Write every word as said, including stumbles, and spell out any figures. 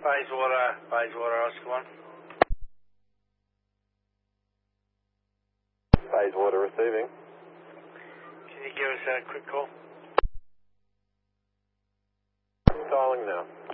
Bayswater, Bayswater, Oscar one. Bayswater receiving. Can you give us a quick call? Dialing now.